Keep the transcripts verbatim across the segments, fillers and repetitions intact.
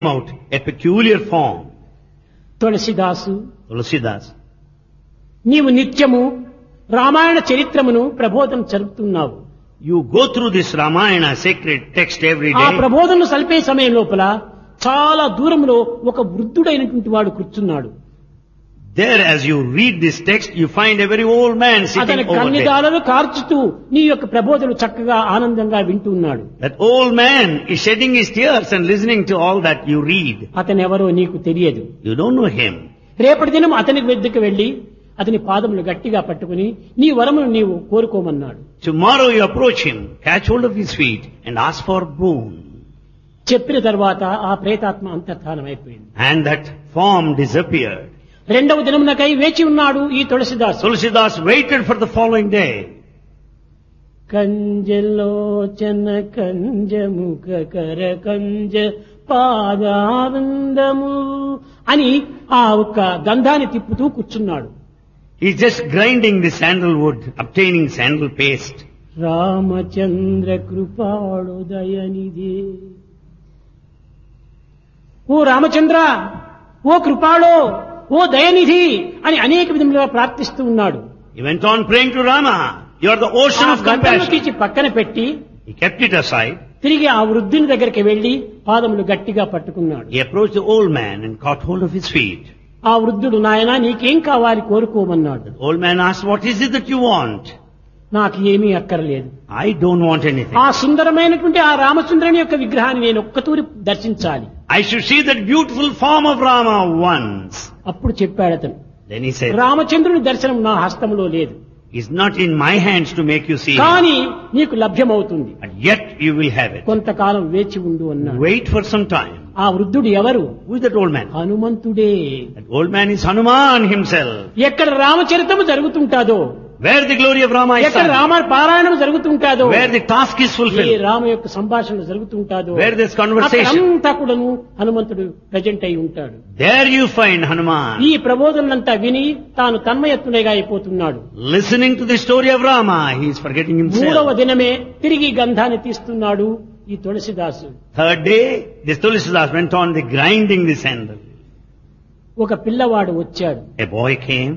out a peculiar form. తులసిదాసు Tulsidas, నీవు నిత్యము Ramayana చరిత్రమును ప్రబోధన జరుపుతున్నావు. you go through this Ramayana sacred text every ఆ day. ప్రబోధనను సల్పే సమయం లోపల చాలా దూరంలో ఒక వృద్ధుడైనటువంటి వాడు కూర్చున్నాడు. There, as you read this text, you find a very old man అతని sitting over there. కన్నిదాలను కార్చుతూ నీ యొక్క ప్రబోధనలు చక్కగా ఆనందంగా వింటున్నాడు. That old man is shedding his tears and listening to all that you read. అతను ఎవరో నీకు తెలియదు. You don't know him. రేపటి దినం అతని వద్దకు వెళ్లి అతని పాదములు గట్టిగా పట్టుకుని నీ వరమును నీవు కోరుకోమన్నాడు. Tomorrow you approach him, catch hold of his feet and ask for boon. చెప్పిన తర్వాత ఆ ప్రేతాత్మ అంతర్ధానమైపోయింది. And that form disappeared. రెండవ దినమునకై వేచి ఉన్నాడు ఈ తులసిదాసు. Tulsidas waited for the following day. కంజలోచన కంజముఖ కర కంజ పాదానందము అని ఆ ఒక్క గంధాన్ని తిప్పుతూ కూర్చున్నాడు. He's just grinding the sandalwood, obtaining sandal paste. Ramachandra కృపాళు దయనిధి, ఓ రామచంద్ర, ఓ కృపాళో, ఓ దయనిధి అని అనేక విధములుగా ప్రార్థిస్తూ ఉన్నాడు. He went on praying to Rama. You are the ocean ఆ of గంధము compassion. తీసి పక్కన పెట్టి He kept it aside. తిరిగి ఆ వృద్ధుని దగ్గరికి వెళ్లి పాదములు గట్టిగా పట్టుకున్నాడు. He approached the old man and caught hold of his feet. ఆ వృద్ధుడు, నాయనా నీకేం కావాలి కోరుకోమన్నాడు. The old man asked, what is it that you want? నాకు ఏమీ అక్కర్లేదు. I don't want anything. ఆ సుందరమైనటువంటి ఆ రామచంద్రుని యొక్క విగ్రహాన్ని నేను ఒక్కతూరి దర్శించాలి. I should see that beautiful form of Rama once. అప్పుడు చెప్పాడు అతను, Then he said, రామచంద్రుని దర్శనం నా హస్తంలో లేదు, it's not in my hands to make you see him, కానీ నీకు లభ్యమవుతుంది, but yet you will have it. కొంతకాలం వేచి ఉండు అన్నాడు. Wait for some time. ఆ వృద్ధుడు ఎవరు? Who is that old man? హనుమంతుడే. That old man is Hanuman himself. ఎక్కడ రామచరితము జరుగుతుంటాదో, Where the glory of Rama is ఎక్కడ sung, రామ పారాయణం జరుగుతుంటాదో, where the task is A fulfilled, Rama యొక్క సంభాషణ జరుగుతుంటాదో, where there's conversation, అక్కడంతా కూడాను హనుమంతుడు ప్రజెంట్ అయి ఉంటాడు. there you find Hanuman. ఈ ప్రబోధనంతా విని తాను తన్మయత్తునిగా అయిపోతున్నాడు. Listening to the story of Rama, he is forgetting మూడవ himself. దినమే తిరిగి గంధాన్ని తీస్తున్నాడు ఈ తులసిదాసు. Third day, this Tulsidas went on the grinding the sandal. ఒక పిల్లవాడు వచ్చాడు. A boy came.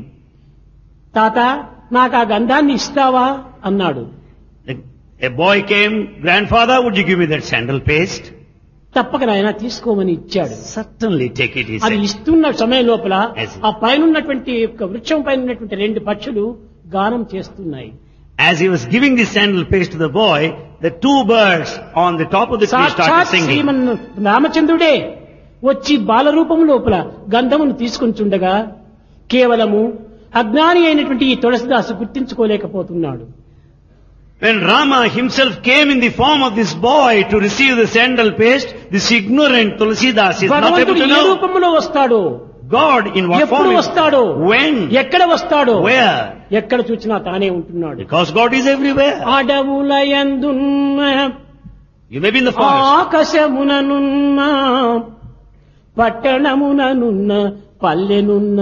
తాత, నాకు ఆ గంధాన్ని ఇస్తావా అన్నాడు. The- A boy came, grandfather, would you give me that sandal paste? తప్పక నాయన తీసుకోమని ఇచ్చాడు. Certainly take it, he అది said. ఇస్తున్న సమయం లోపల Yes. ఆ పైన ఉన్నటువంటి యొక్క వృక్షం పైన ఉన్నటువంటి రెండు పక్షులు గానం చేస్తున్నాయి. As he was giving the sandal paste to the boy, the two birds on the top of the tree started సాక్షాత్ singing. శ్రీమన్ రామచంద్రుడే వచ్చి బాలరూపం లోపల గంధమును తీసుకొని చుండగా కేవలము అజ్ఞాని అయినటువంటి ఈ తులసిదాసు గుర్తించుకోలేకపోతున్నాడు. When Rama himself came in the form of this boy to receive the sandal paste, this ignorant Tulsidas is not able భగవంతుడు to A know రూపంలో వస్తాడో, God in what ఎప్పుడు form, వస్తాడో, when, ఎక్కడ వస్తాడో, where, ఎక్కడ చూచినా తానే ఉంటున్నాడు. because God is everywhere. అడవులయందున్న You may be in the forest, ఆకాశముననున్న పట్టణముననున్న పల్లెనున్న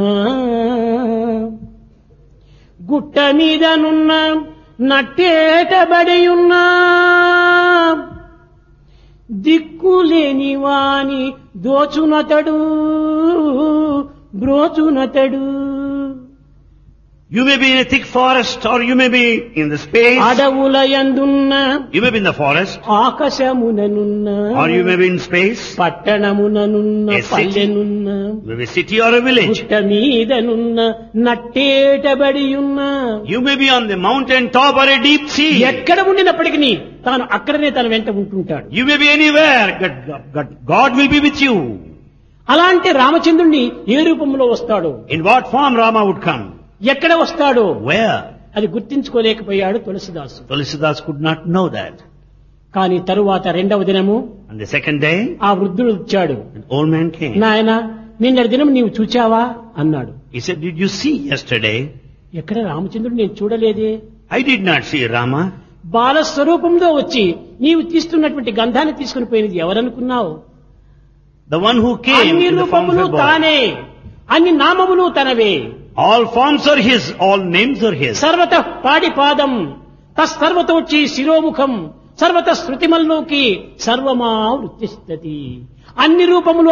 గుట్ట మీదనున్న నట్టేటబడియున్న దిక్కులేని వాని దోచునతడు బ్రోచునతడు. you may be in a thick forest or you may be in the space, అడవులయందున్న you may be in the forest ఆకాశముననున్న or you may be in space, పట్టణముననున్న A city. పల్లెనున్న you may be a city or a village, గుట్ట మీదనున్న నట్టేటబడియున్న you may be on the mountain top or a deep sea, ఎక్కడ ఉండినప్పటికీ తాను అక్కడనే తన వెంట ఉంటుంటాడు. you may be anywhere, God, God, God will be with you. అలాంటి రామచంద్రుణ్ణి ఏ రూపంలో వస్తాడో, In what form Rama would come, ఎక్కడ వస్తాడో where, అది గుర్తించుకోలేకపోయాడు తులసిదాసు. Tulsidas could not know that. కానీ తరువాత రెండవ దినము On the second day, ఆ వృద్ధుడు వచ్చాడు. an old man came. నాయన, నిన్నటి దినం నీవు చూచావా అన్నాడు. He said, did you see yesterday? ఎక్కడ రామచంద్రుడు నేను చూడలేదే. I did not see Rama. బాల స్వరూపంలో వచ్చి నీవు తీస్తున్నటువంటి గంధాన్ని తీసుకుని పోయినది ఎవరనుకున్నావు? The one who came అన్ని in the form of రూపములు a boy. తానే, అన్ని నామములు తనవే. All forms are his, all names are his. సర్వత పాడిపాదం తస్సర్వత వచ్చి శిరోముఖం సర్వత శృతిమల్లోకి సర్వమా వృత్తిస్తతి. అన్ని రూపములు